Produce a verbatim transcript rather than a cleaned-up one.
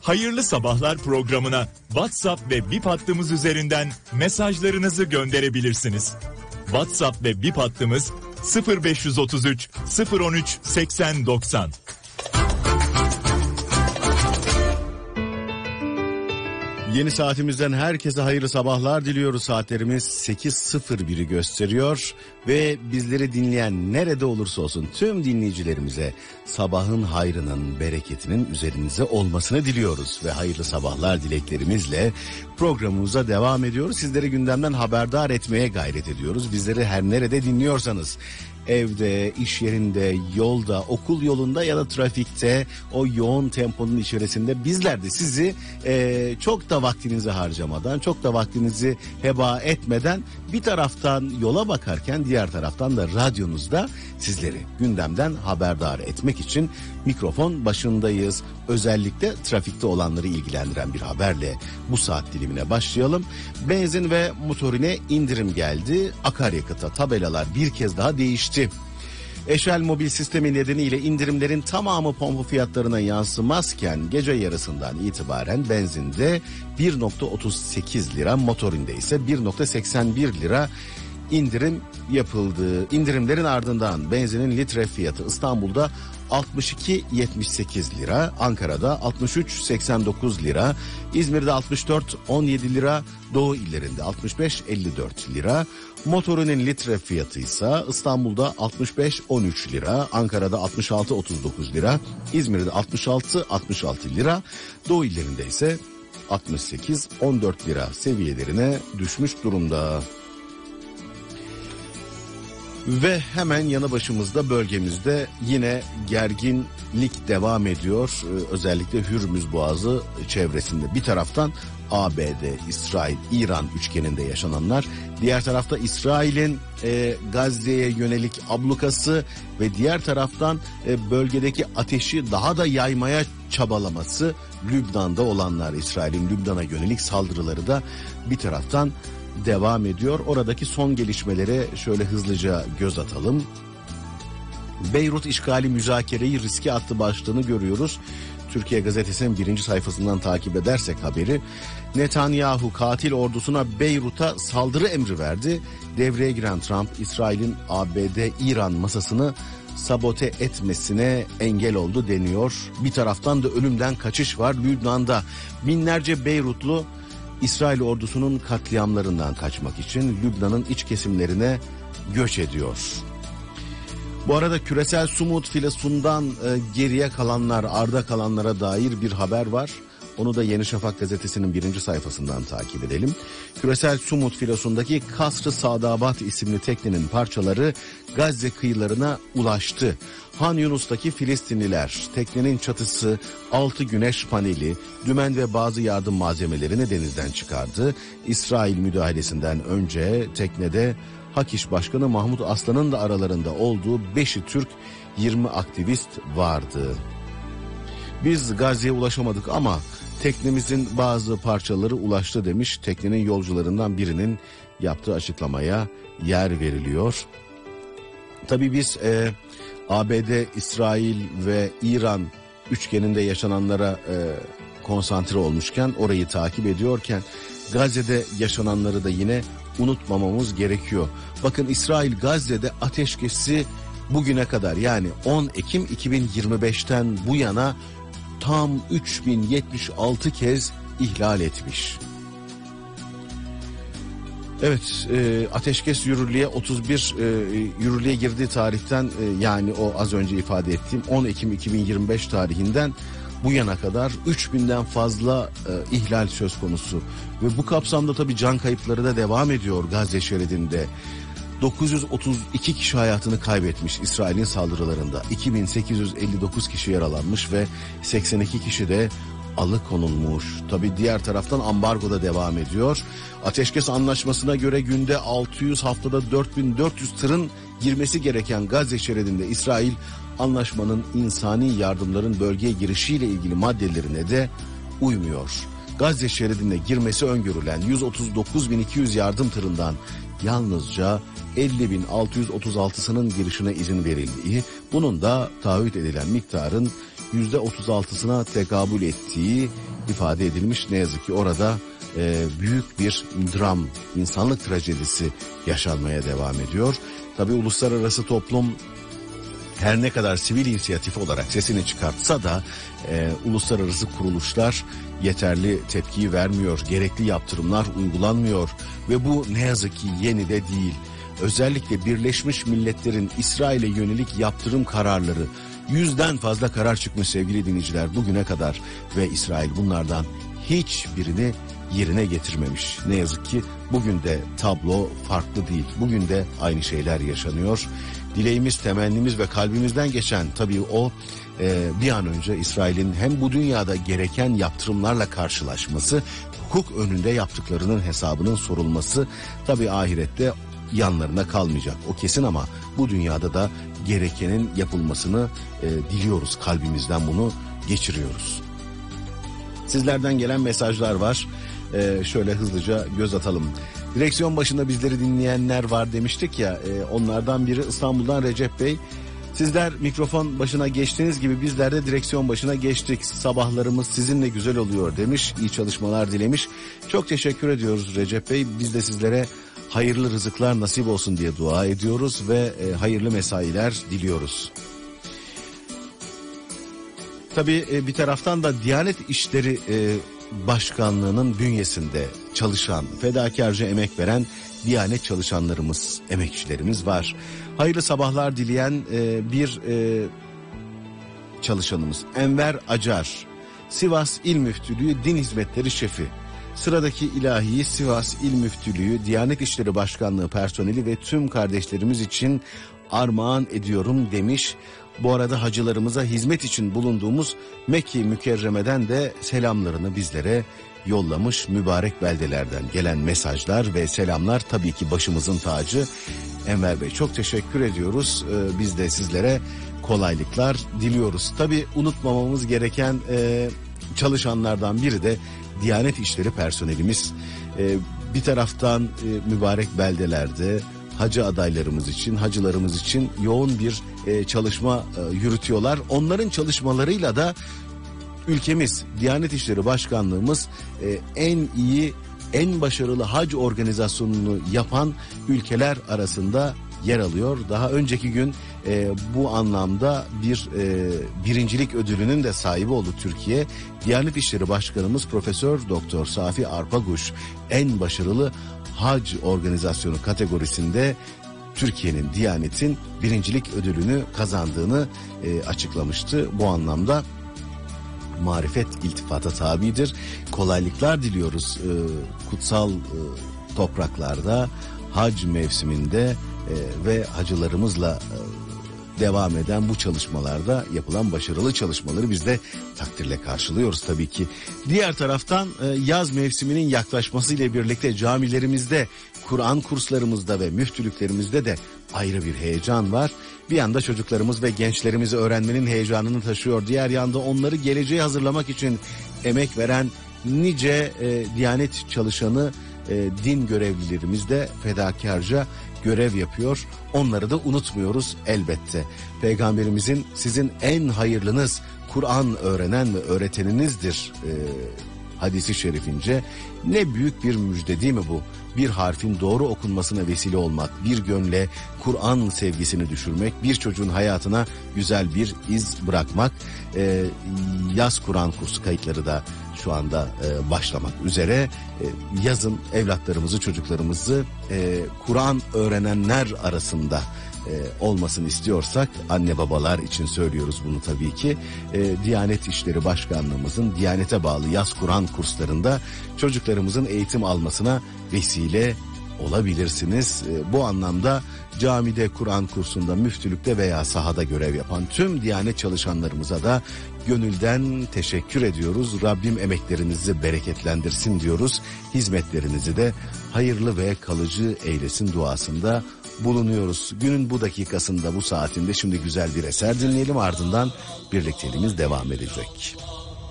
Hayırlı Sabahlar programına WhatsApp ve Bip hattımız üzerinden mesajlarınızı gönderebilirsiniz. WhatsApp ve Bip hattımız sıfır beş otuz üç sıfır on üç seksen doksan. Yeni saatimizden herkese hayırlı sabahlar diliyoruz. Saatlerimiz sekiz sıfır biri gösteriyor ve bizleri dinleyen nerede olursa olsun tüm dinleyicilerimize sabahın hayrının, bereketinin üzerinize olmasını diliyoruz. Ve hayırlı sabahlar dileklerimizle programımıza devam ediyoruz. Sizleri gündemden haberdar etmeye gayret ediyoruz. Bizleri her nerede dinliyorsanız, evde, iş yerinde, yolda, okul yolunda ya da trafikte, o yoğun temponun içerisinde bizler de sizi e, çok da vaktinizi harcamadan, çok da vaktinizi heba etmeden bir taraftan yola bakarken diğer taraftan da radyonuzda sizleri gündemden haberdar etmek için mikrofon başındayız. Özellikle trafikte olanları ilgilendiren bir haberle bu saat dilimine başlayalım. Benzin ve motorine indirim geldi. Akaryakıta tabelalar bir kez daha değişti. Eşel mobil sistemi nedeniyle indirimlerin tamamı pompa fiyatlarına yansımazken gece yarısından itibaren benzinde bir virgül otuz sekiz lira, motorinde ise bir virgül seksen bir lira indirim yapıldı. İndirimlerin ardından benzinin litre fiyatı İstanbul'da altmış iki virgül yetmiş sekiz lira, Ankara'da altmış üç virgül seksen dokuz lira, İzmir'de altmış dört virgül on yedi lira, Doğu illerinde altmış beş virgül elli dört lira. Motorinin litre fiyatı ise İstanbul'da altmış beş virgül on üç lira, Ankara'da altmış altı virgül otuz dokuz lira, İzmir'de altmış altı virgül altmış altı lira, Doğu illerinde ise altmış sekiz virgül on dört lira seviyelerine düşmüş durumda. Ve hemen yanı başımızda, bölgemizde yine gerginlik devam ediyor. Ee, özellikle Hürmüz Boğazı çevresinde. Bir taraftan A B D, İsrail, İran üçgeninde yaşananlar. Diğer tarafta İsrail'in e, Gazze'ye yönelik ablukası ve diğer taraftan e, bölgedeki ateşi daha da yaymaya çabalaması. Lübnan'da olanlar, İsrail'in Lübnan'a yönelik saldırıları da bir taraftan devam ediyor. Oradaki son gelişmelere şöyle hızlıca göz atalım. Beyrut işgali müzakereyi riske attı başlığını görüyoruz. Türkiye Gazetesi'nin birinci sayfasından takip edersek haberi, Netanyahu katil ordusuna Beyrut'a saldırı emri verdi. Devreye giren Trump, İsrail'in A B D-İran masasını sabote etmesine engel oldu deniyor. Bir taraftan da ölümden kaçış var. Lübnan'da binlerce Beyrutlu İsrail ordusunun katliamlarından kaçmak için Lübnan'ın iç kesimlerine göç ediyor. Bu arada küresel su mutfilesundan e, geriye kalanlar, arda kalanlara dair bir haber var. Onu da Yeni Şafak gazetesinin birinci sayfasından takip edelim. Küresel su mutfilosundaki Kasr-ı Sadabat isimli teknenin parçaları Gazze kıyılarına ulaştı. Han Yunus'taki Filistinliler teknenin çatısı, altı güneş paneli, dümen ve bazı yardım malzemelerini denizden çıkardı. İsrail müdahalesinden önce teknede Hak İş Başkanı Mahmut Aslan'ın da aralarında olduğu beşi Türk, yirmi aktivist vardı. Biz Gazze'ye ulaşamadık ama teknemizin bazı parçaları ulaştı demiş. Teknenin yolcularından birinin yaptığı açıklamaya yer veriliyor. Tabii biz e, A B D, İsrail ve İran üçgeninde yaşananlara e, konsantre olmuşken, orayı takip ediyorken Gazze'de yaşananları da yine unutmamamız gerekiyor. Bakın, İsrail Gazze'de ateşkesi bugüne kadar, yani on Ekim iki bin yirmi beşten bu yana tam üç bin yetmiş altı kez ihlal etmiş. Evet, e, ateşkes yürürlüğe otuz bir e, yürürlüğe girdiği tarihten, e, yani o az önce ifade ettiğim on Ekim iki bin yirmi beş tarihinden bu yana kadar üç binden fazla e, ihlal söz konusu. Ve bu kapsamda tabii can kayıpları da devam ediyor Gazze şeridinde. dokuz yüz otuz iki kişi hayatını kaybetmiş İsrail'in saldırılarında. iki bin sekiz yüz elli dokuz kişi yaralanmış ve seksen iki kişi de alıkonulmuş. Tabii diğer taraftan ambargo da devam ediyor. Ateşkes anlaşmasına göre günde altı yüz, haftada dört bin dört yüz tırın girmesi gereken Gazze şeridinde İsrail anlaşmanın insani yardımların bölgeye girişiyle ilgili maddelerine de uymuyor. Gazze şeridine girmesi öngörülen yüz otuz dokuz bin iki yüz yardım tırından yalnızca elli bin altı yüz otuz altısının girişine izin verildiği, bunun da taahhüt edilen miktarın yüzde otuz altısına tekabül ettiği ifade edilmiş. Ne yazık ki orada e, büyük bir dram, insanlık trajedisi yaşanmaya devam ediyor. Tabii uluslararası toplum her ne kadar sivil inisiyatif olarak sesini çıkartsa da e, uluslararası kuruluşlar yeterli tepkiyi vermiyor. Gerekli yaptırımlar uygulanmıyor ve bu ne yazık ki yeni de değil. Özellikle Birleşmiş Milletler'in İsrail'e yönelik yaptırım kararları, yüzden fazla karar çıkmış sevgili dinleyiciler bugüne kadar ve İsrail bunlardan hiçbirini yerine getirmemiş. Ne yazık ki bugün de tablo farklı değil. Bugün de aynı şeyler yaşanıyor. Dileğimiz, temennimiz ve kalbimizden geçen tabii o e, bir an önce İsrail'in hem bu dünyada gereken yaptırımlarla karşılaşması, hukuk önünde yaptıklarının hesabının sorulması, tabii ahirette yanlarına kalmayacak. O kesin ama bu dünyada da gerekenin yapılmasını e, diliyoruz. Kalbimizden bunu geçiriyoruz. Sizlerden gelen mesajlar var. Ee, şöyle hızlıca göz atalım. Direksiyon başında bizleri dinleyenler var demiştik ya. E, onlardan biri İstanbul'dan Recep Bey. Sizler mikrofon başına geçtiğiniz gibi bizler de direksiyon başına geçtik. Sabahlarımız sizinle güzel oluyor demiş. İyi çalışmalar dilemiş. Çok teşekkür ediyoruz Recep Bey. Biz de sizlere hayırlı rızıklar nasip olsun diye dua ediyoruz ve e, hayırlı mesailer diliyoruz. Tabii e, bir taraftan da Diyanet İşleri e, Başkanlığı'nın bünyesinde çalışan, fedakarca emek veren Diyanet çalışanlarımız, emekçilerimiz var. Hayırlı sabahlar dileyen e, bir e, çalışanımız Enver Acar, Sivas İl Müftülüğü Din Hizmetleri Şefi. Sıradaki ilahiyi Sivas İl Müftülüğü Diyanet İşleri Başkanlığı personeli ve tüm kardeşlerimiz için armağan ediyorum demiş. Bu arada hacılarımıza hizmet için bulunduğumuz Mekke Mükerreme'den de selamlarını bizlere yollamış. Mübarek beldelerden gelen mesajlar ve selamlar tabii ki başımızın tacı. Enver Bey çok teşekkür ediyoruz. Ee, biz de sizlere kolaylıklar diliyoruz. Tabii unutmamamız gereken e, çalışanlardan biri de Diyanet İşleri personelimiz. E, bir taraftan e, mübarek beldelerde hacı adaylarımız için, hacılarımız için yoğun bir e, çalışma e, yürütüyorlar. Onların çalışmalarıyla da ülkemiz, Diyanet İşleri Başkanlığımız e, en iyi, en başarılı hac organizasyonunu yapan ülkeler arasında yer alıyor. Daha önceki gün e, bu anlamda bir e, birincilik ödülünün de sahibi oldu Türkiye. Diyanet İşleri Başkanımız Profesör Doktor Safi Arpaguş en başarılı hac organizasyonu kategorisinde Türkiye'nin, Diyanet'in birincilik ödülünü kazandığını e, açıklamıştı. Bu anlamda marifet iltifata tabidir. Kolaylıklar diliyoruz e, kutsal e, topraklarda, hac mevsiminde e, ve hacılarımızla e, devam eden bu çalışmalarda yapılan başarılı çalışmaları biz de takdirle karşılıyoruz tabii ki. Diğer taraftan e, yaz mevsiminin yaklaşmasıyla birlikte camilerimizde, Kur'an kurslarımızda ve müftülüklerimizde de ayrı bir heyecan var. Bir yanda çocuklarımız ve gençlerimizi öğrenmenin heyecanını taşıyor. Diğer yanda onları geleceğe hazırlamak için emek veren nice e, Diyanet çalışanı, e, din görevlilerimiz de fedakarca görev yapıyor. Onları da unutmuyoruz elbette. Peygamberimizin sizin en hayırlınız Kur'an öğrenen ve öğreteninizdir e, hadisi şerifince ne büyük bir müjde değil mi bu? Bir harfin doğru okunmasına vesile olmak, bir gönle Kur'an sevgisini düşürmek, bir çocuğun hayatına güzel bir iz bırakmak. Ee, yaz Kur'an kursu kayıtları da şu anda e, başlamak üzere. E, yazın evlatlarımızı, çocuklarımızı e, Kur'an öğrenenler arasında e, olmasını istiyorsak, anne babalar için söylüyoruz bunu tabii ki. E, Diyanet İşleri Başkanlığımızın Diyanete bağlı yaz Kur'an kurslarında çocuklarımızın eğitim almasına vesile olabilirsiniz. E, bu anlamda camide, Kur'an kursunda, müftülükte veya sahada görev yapan tüm Diyanet çalışanlarımıza da gönülden teşekkür ediyoruz. Rabbim emeklerinizi bereketlendirsin diyoruz. Hizmetlerinizi de hayırlı ve kalıcı eylesin duasında bulunuyoruz. Günün bu dakikasında, bu saatinde şimdi güzel bir eser dinleyelim, ardından birlikteliğimiz devam edecek.